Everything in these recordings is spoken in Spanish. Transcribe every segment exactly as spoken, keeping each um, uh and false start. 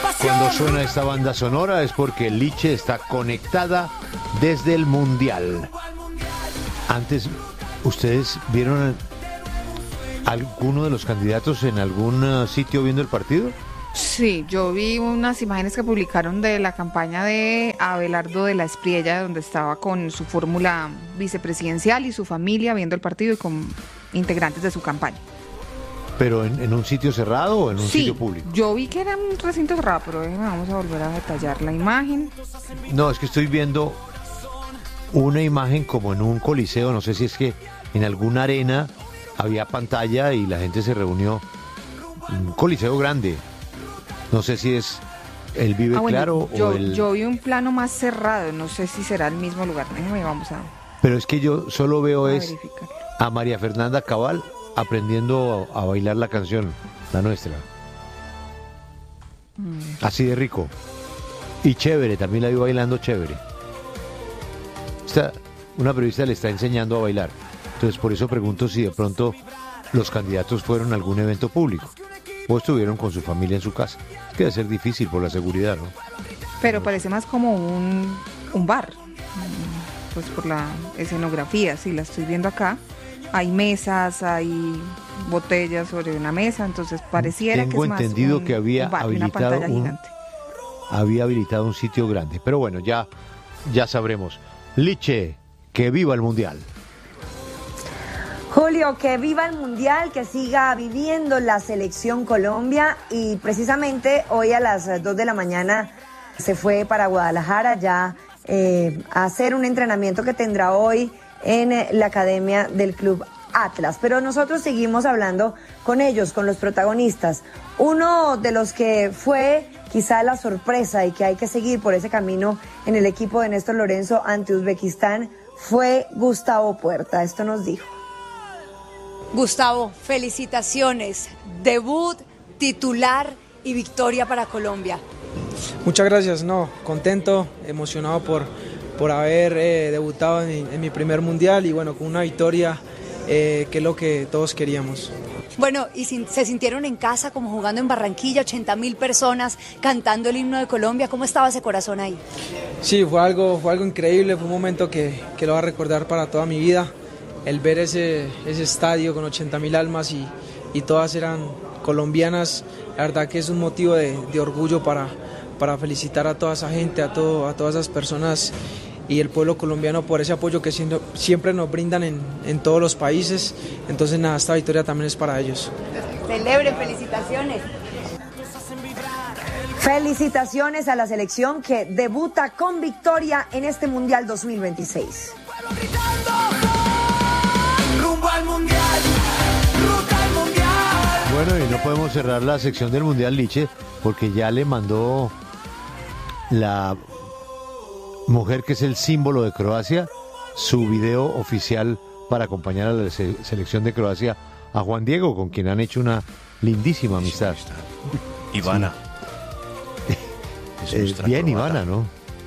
Cuando suena esta banda sonora es porque Liche está conectada desde el Mundial. Antes, ¿ustedes vieron alguno de los candidatos en algún uh, sitio viendo el partido? Sí, yo vi unas imágenes que publicaron de la campaña de Abelardo de la Espriella, donde estaba con su fórmula vicepresidencial y su familia viendo el partido y con integrantes de su campaña. ¿Pero en, en un sitio cerrado o en un sí, sitio público? Yo vi que era un recinto cerrado, pero déjeme, vamos a volver a detallar la imagen. No, es que estoy viendo una imagen como en un coliseo, no sé si es que en alguna arena había pantalla y la gente se reunió. Un coliseo grande. No sé si es el Vive ah, bueno, Claro yo, o el... Yo vi un plano más cerrado, no sé si será el mismo lugar. Déjeme, vamos a... Pero es que yo solo veo a es a María Fernanda Cabal aprendiendo a, a bailar la canción, la nuestra. Mm. Así de rico. Y chévere, también la vi bailando chévere. Esta, una periodista le está enseñando a bailar. Entonces por eso pregunto si de pronto los candidatos fueron a algún evento público o estuvieron con su familia en su casa. Es que debe ser difícil por la seguridad, ¿no? Pero parece más como un, un bar, pues por la escenografía, sí, la estoy viendo acá. Hay mesas, hay botellas sobre una mesa, entonces pareciera Tengo que es entendido más un, que había un bar, habilitado una pantalla un, gigante. había habilitado un sitio grande. Pero bueno, ya, ya sabremos. Liche, que viva el Mundial. Julio, que viva el Mundial, que siga viviendo la selección Colombia, y precisamente hoy a las dos de la mañana se fue para Guadalajara ya eh, a hacer un entrenamiento que tendrá hoy en eh, la academia del Club Atlas. Pero nosotros seguimos hablando con ellos, con los protagonistas. Uno de los que fue quizá la sorpresa y que hay que seguir por ese camino en el equipo de Néstor Lorenzo ante Uzbekistán fue Gustavo Puerta. Esto nos dijo. Gustavo, felicitaciones, debut, titular y victoria para Colombia. Muchas gracias, no, contento, emocionado por, por haber eh, debutado en mi, en mi primer mundial y bueno, con una victoria eh, que es lo que todos queríamos. Bueno, y sin, se sintieron en casa como jugando en Barranquilla, ochenta mil personas cantando el himno de Colombia. ¿Cómo estaba ese corazón ahí? Sí, fue algo, fue algo increíble, fue un momento que, que lo voy a recordar para toda mi vida. El ver ese, ese estadio con ochenta mil almas y, y todas eran colombianas, la verdad que es un motivo de, de orgullo para, para felicitar a toda esa gente, a, todo, a todas esas personas y el pueblo colombiano por ese apoyo que siendo, siempre nos brindan en, en todos los países. Entonces nada, esta victoria también es para ellos. Celebre, felicitaciones. Felicitaciones a la selección que debuta con victoria en este Mundial dos mil veintiséis. Bueno, y no podemos cerrar la sección del Mundial, Liche, porque ya le mandó la mujer que es el símbolo de Croacia su video oficial para acompañar a la se- selección de Croacia a Juan Diego, con quien han hecho una lindísima amistad. Ivana. Sí. Eh, bien, croata. Ivana, ¿no?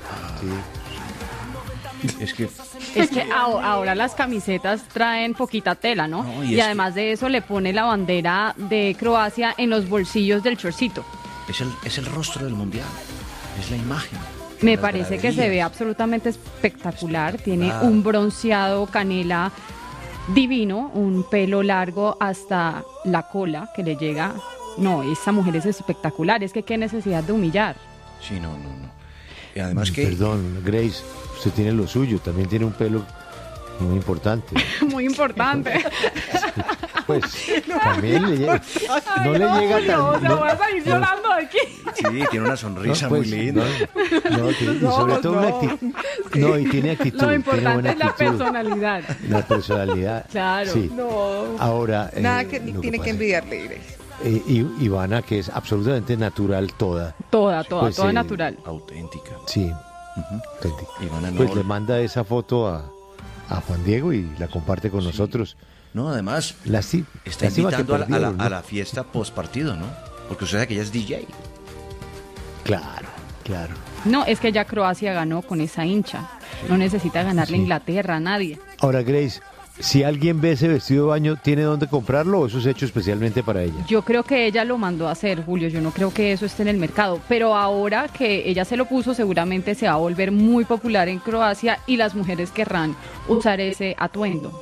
Sí. Es que Es que ahora las camisetas traen poquita tela, ¿no? no y y además de eso le pone la bandera de Croacia en los bolsillos del chorcito. Es el, es el rostro del Mundial, es la imagen. Me parece que se ve absolutamente espectacular, tiene un bronceado canela divino, un pelo largo hasta la cola que le llega. No, esa mujer es espectacular, es que qué necesidad de humillar. Sí, no, no, no. Y además que... Perdón, Grace, usted tiene lo suyo, también tiene un pelo muy importante. Muy importante. Pues también le llega, Ay, no, no le llega tan... No, no, no vas a ir no, llorando aquí. Sí, tiene una sonrisa no, pues, muy linda. No, no, tiene, y sobre todo no. una actitud. No, y tiene actitud. Lo importante es la actitud, personalidad. La personalidad. Claro. Sí. No. Ahora... Nada eh, que lo tiene que que envidiarle, Grace. Eh, y Ivana, que es absolutamente natural toda. Toda, toda, pues, toda eh, natural. Auténtica. Sí, uh-huh. auténtica. Ivana no. Pues le manda esa foto a, a Juan Diego y la comparte con sí. nosotros. No, además, Lasti- está invitando a la, a, la, ¿no? a la fiesta post partido, ¿no? Porque usted sabe que ella es D J. Claro, claro. No, es que ya Croacia ganó con esa hincha. No necesita ganarle a sí. Inglaterra a nadie. Ahora, Grace, Si alguien ve ese vestido de baño, ¿tiene dónde comprarlo o eso es hecho especialmente para ella? Yo creo que ella lo mandó a hacer, Julio. Yo no creo que eso esté en el mercado. Pero ahora que ella se lo puso, seguramente se va a volver muy popular en Croacia y las mujeres querrán usar ese atuendo.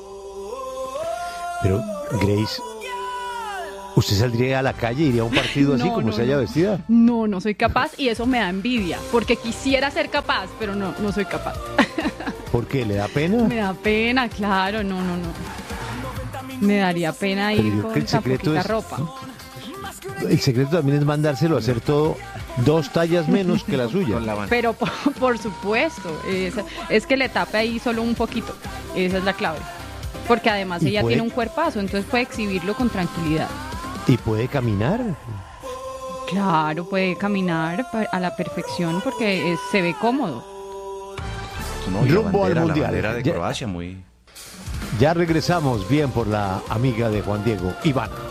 Pero, Grace, ¿usted saldría a la calle, iría a un partido así No, como no, se haya no. vestida? No, no soy capaz y eso me da envidia, porque quisiera ser capaz, pero no, no soy capaz. ¿Por qué? ¿Le da pena? Me da pena, claro, no, no, no. Me daría pena Pero ir yo creo con que el esa secreto poquita es- ropa. El secreto también es mandárselo a hacer todo dos tallas menos que la suya. Con la mano. Pero por, por supuesto, es, es que le tape ahí solo un poquito. Esa es la clave. Porque además Y ella puede- tiene un cuerpazo, entonces puede exhibirlo con tranquilidad. ¿Y puede caminar? Claro, puede caminar pa- a la perfección porque es- se ve cómodo. No, y la Rumbo al bandera, la Mundial. bandera de Ya- Croacia muy... Ya regresamos bien por la amiga de Juan Diego, Ivana.